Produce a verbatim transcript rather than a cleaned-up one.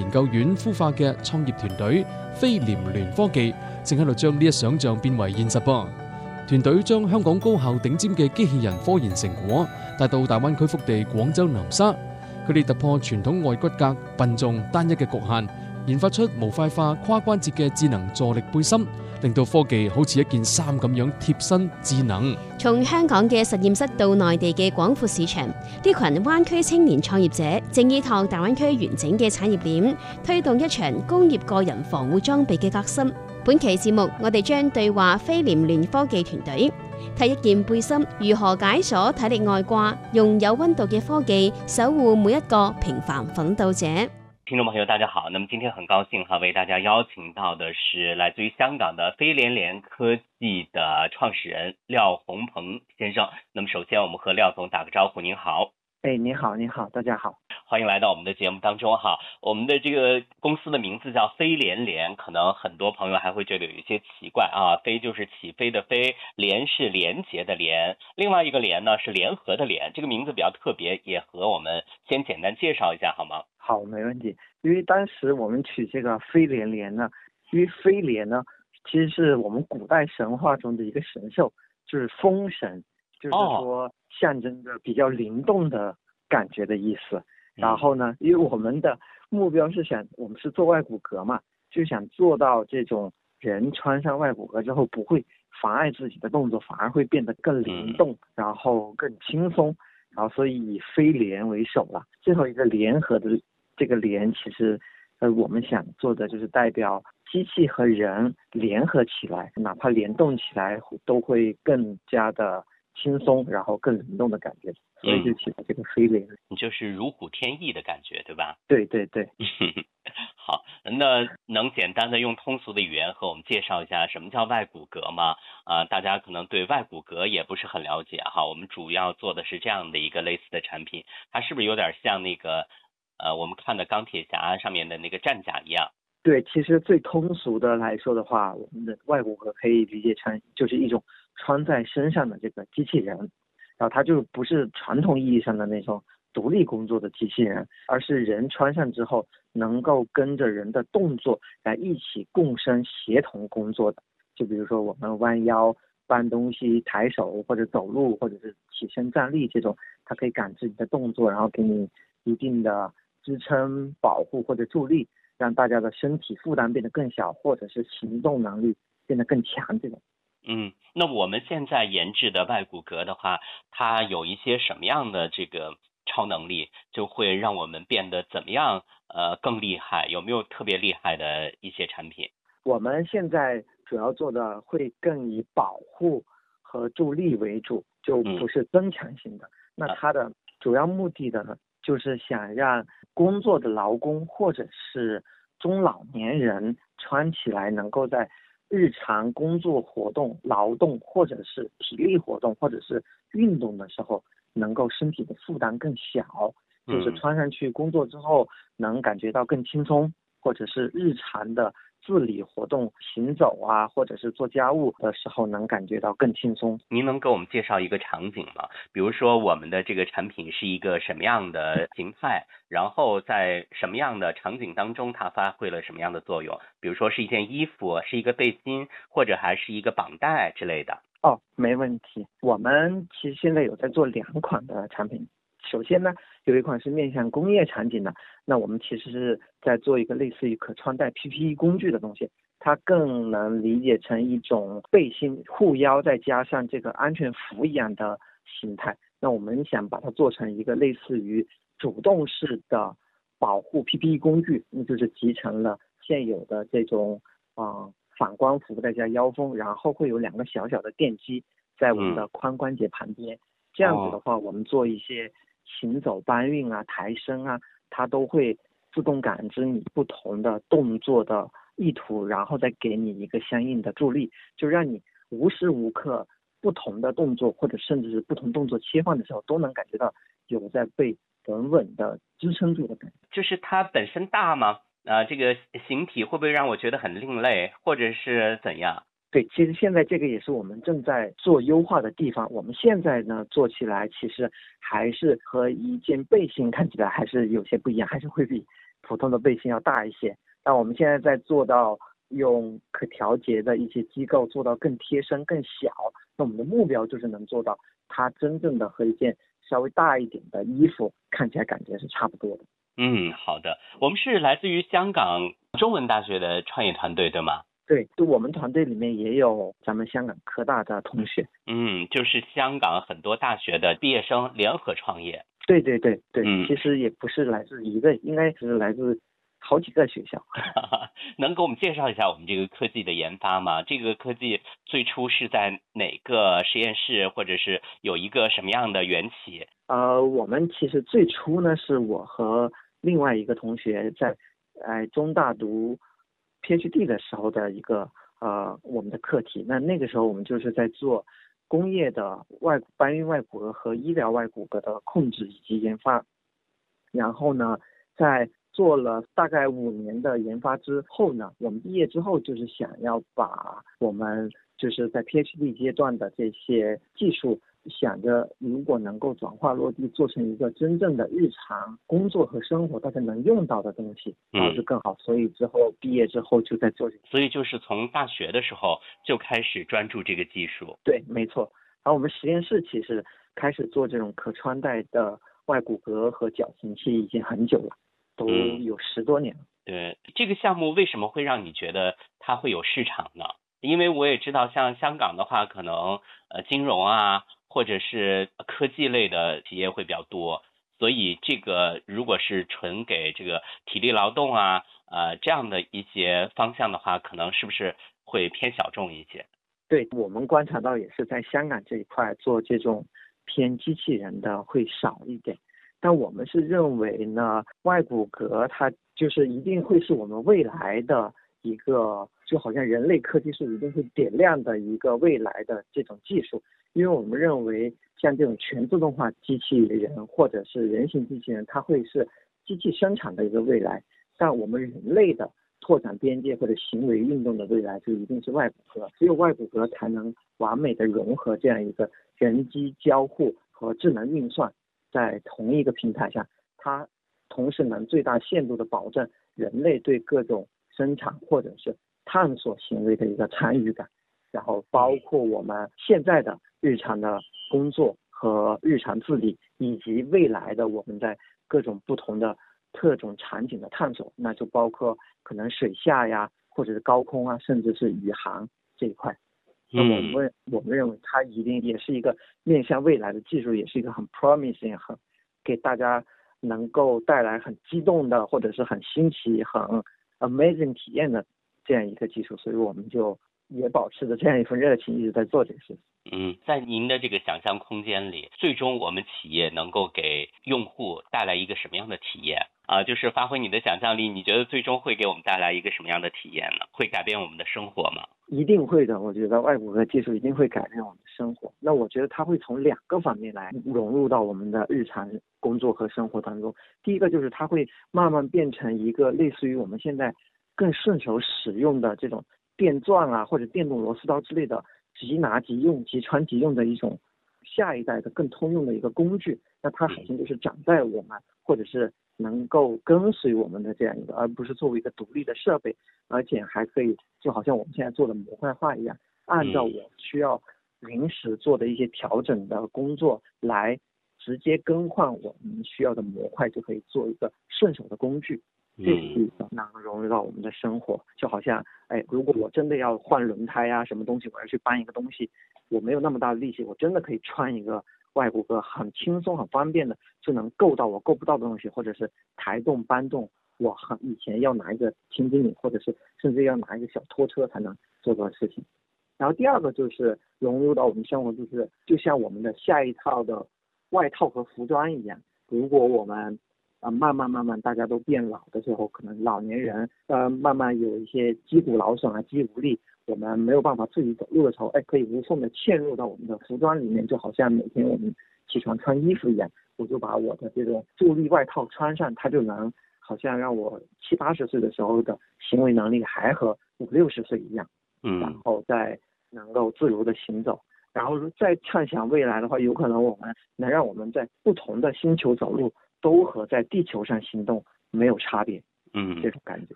研究院孵化嘅創業團隊飛廉聯科技，正喺度將呢一想像變為現實噃。團隊將香港高校頂尖嘅機器人科研成果帶到大灣區福地廣州南沙，佢哋突破傳統外骨骼笨重單一嘅局限，研發出模塊化跨關節嘅智能助力背心，令到科技好似一件衫咁樣貼身智能。 從香港嘅實驗室到內地嘅廣闊市場，呢群灣區青年創業者正依託大灣區完整嘅產業鏈，推動一場工業個人防護裝備嘅革新。本期節目，我哋將對話飛廉聯科技團隊，睇一件背心如何解鎖體力外掛，用有溫度嘅科技守護每一個平凡奮鬥者。 听众朋友大家好，那么今天很高兴哈，为大家邀请到的是来自于香港的飞廉联科技的创始人廖宏鹏先生。那么首先我们和廖总打个招呼。您好。 哎，你好，你好，大家好， 欢迎来到我们的节目当中哈。我们的这个公司的名字叫飞廉联，可能很多朋友还会觉得有一些奇怪啊。飞就是起飞的飞，联是连结的联，另外一个联呢是联合的联，这个名字比较特别，也和我们先简单介绍一下好吗？ 好，没问题。因为当时我们取这个飞廉联呢，因为飞廉呢其实是我们古代神话中的一个神兽，就是风神，就是说象征着比较灵动的感觉的意思。然后呢，因为我们的目标是想，我们是做外骨骼嘛，就想做到这种人穿上外骨骼之后不会妨碍自己的动作，反而会变得更灵动，然后更轻松。然后所以以飞廉为首了。最后一个联合的这个联，其实呃我们想做的就是代表机器和人联合起来，哪怕联动起来都会更加的轻松，然后更灵动的感觉，所以就起了这个飞廉。 你就是如虎添翼的感觉，对吧？ 对对对。 好，那能简单的用通俗的语言和我们介绍一下什么叫外骨骼吗？啊、呃，大家可能对外骨骼也不是很了解哈。我们主要做的是这样的一个类似的产品，它是不是有点像那个呃我们看的钢铁侠上面的那个战甲一样？ 对，其实最通俗的来说的话，我们的外骨骼可以理解成就是一种穿在身上的这个机器人，然后它就不是传统意义上的那种独立工作的机器人，而是人穿上之后能够跟着人的动作来一起共生协同工作的。就比如说我们弯腰搬东西、抬手或者走路或者是起身站立这种，它可以感知你的动作，然后给你一定的支撑、保护或者助力，让大家的身体负担变得更小，或者是行动能力变得更强这种。 嗯，那我们现在研制的外骨骼的话，它有一些什么样的这个超能力，就会让我们变得怎么样呃更厉害？有没有特别厉害的一些产品？ 我们现在主要做的会更以保护和助力为主，就不是增强型的。嗯、那它的主要目的的呢，就是想让工作的劳工或者是中老年人穿起来能够在日常工作活动、劳动或者是体力活动或者是运动的时候，能够身体的负担更小，就是穿上去工作之后能感觉到更轻松，或者是日常的自理活动、行走啊，或者是做家务的时候能感觉到更轻松。 您能给我们介绍一个场景吗？比如说我们的这个产品是一个什么样的形态，然后在什么样的场景当中它发挥了什么样的作用？比如说是一件衣服，是一个背心，或者还是一个绑带之类的。 哦，没问题。我们其实现在有在做两款的产品。首先呢，有一款是面向工业场景的，那我们其实是在做一个类似于可穿戴 P P E 工具的东西，它更能理解成一种背心护腰再加上这个安全服一样的形态。那我们想把它做成一个类似于主动式的保护 P P E 工具，那就是集成了现有的这种啊、呃、反光服再加腰封，然后会有两个小小的电机在我们的髋关节旁边、嗯、这样子的话、哦、我们做一些行走搬运啊、抬升啊，它都会自动感知你不同的动作的意图，然后再给你一个相应的助力，就让你无时无刻不同的动作或者甚至是不同动作切换的时候都能感觉到有在被稳稳的支撑住的感觉。 就是它本身大吗？呃，这个形体会不会让我觉得很另类，或者是怎样？ 对，其实现在这个也是我们正在做优化的地方。我们现在呢做起来其实还是和一件背心看起来还是有些不一样，还是会比普通的背心要大一些。但我们现在在做到用可调节的一些机构做到更贴身更小，那我们的目标就是能做到它真正的和一件稍微大一点的衣服看起来感觉是差不多的。 嗯，好的。我们是来自于香港中文大学的创业团队，对吗？ 对，就我们团队里面也有咱们香港科大的同学。 嗯，就是香港很多大学的毕业生联合创业。 对对对对， 嗯， 其实也不是来自一个，应该是来自好几个学校。 能给我们介绍一下我们这个科技的研发吗？这个科技最初是在哪个实验室，或者是有一个什么样的缘起？ 呃，我们其实最初呢，是我和另外一个同学在呃中大读 PhD 的时候的一个呃我们的课题。那那个时候我们就是在做工业的外搬运外骨骼和医疗外骨骼的控制以及研发。然后呢，在做了大概五年的研发之后呢，我们毕业之后就是想要把我们就是在 PhD 阶段的这些技术，想着如果能够转化落地，做成一个真正的日常工作和生活大家能用到的东西，然后就更好。所以之后毕业之后就在做这个。 所以就是从大学的时候就开始专注这个技术。 对，没错。然后我们实验室其实开始做这种可穿戴的外骨骼和矫形器已经很久了，都有十多年了。 嗯、对，这个项目为什么会让你觉得它会有市场呢？因为我也知道像香港的话，可能呃金融啊或者是科技类的企业会比较多，所以这个如果是纯给这个体力劳动啊呃这样的一些方向的话，可能是不是会偏小众一些？ 对，我们观察到也是在香港这一块做这种偏机器人的会少一点，但我们是认为呢，外骨骼它就是一定会是我们未来的一个，就好像人类科技是一定会点亮的一个未来的这种技术。因为我们认为像这种全自动化机器人或者是人形机器人，它会是机器生产的一个未来，但我们人类的拓展边界或者行为运动的未来就一定是外骨骼，只有外骨骼才能完美的融合这样一个人机交互和智能运算在同一个平台下，它同时能最大限度的保证人类对各种生产或者是探索行为的一个参与感，然后包括我们现在的日常的工作和日常自理，以及未来的我们在各种不同的特种场景的探索，那就包括可能水下呀，或者是高空啊，甚至是宇航这一块。那我们我们认为它一定也是一个面向未来的技术，也是一个很 promising 很给大家能够带来很激动的或者是很新奇很 amazing 体验的这样一个技术，所以我们就也保持着这样一份热情，一直在做这个事情。 嗯，在您的这个想象空间里，最终我们企业能够给用户带来一个什么样的体验啊？就是发挥你的想象力，你觉得最终会给我们带来一个什么样的体验呢？会改变我们的生活吗？ 一定会的，我觉得外骨骼技术一定会改变我们的生活。那我觉得它会从两个方面来融入到我们的日常工作和生活当中。第一个就是它会慢慢变成一个类似于我们现在更顺手使用的这种电钻啊或者电动螺丝刀之类的即拿即用即穿即用的一种下一代的更通用的一个工具。那它好像就是长在我们或者是能够跟随我们的这样一个，而不是作为一个独立的设备，而且还可以就好像我们现在做的模块化一样，按照我需要临时做的一些调整的工作来直接更换我们需要的模块，就可以做一个顺手的工具。这是一个能融入到我们的生活，就好像哎，如果我真的要换轮胎啊，什么东西我要去搬一个东西，我没有那么大的力气，我真的可以穿一个外骨骼，很轻松很方便的就能够到我够不到的东西，或者是抬动搬动我很以前要拿一个轻机拧，或者是甚至要拿一个小拖车才能做到的事情。然后第二个就是融入到我们生活，就是就像我们的下一套的外套和服装一样，如果我们呃，慢慢慢慢大家都变老的时候，可能老年人呃慢慢有一些肌骨劳损啊、肌无力，我们没有办法自己走路的时候，哎，可以无缝的嵌入到我们的服装里面，就好像每天我们起床穿衣服一样，我就把我的这种助力外套穿上，它就能好像让我七八十岁的时候的行为能力还和五六十岁一样， 嗯， 然后再能够自如的行走。然后再畅想未来的话，有可能我们能让我们在不同的星球走路都和在地球上行动没有差别。 嗯这种感觉。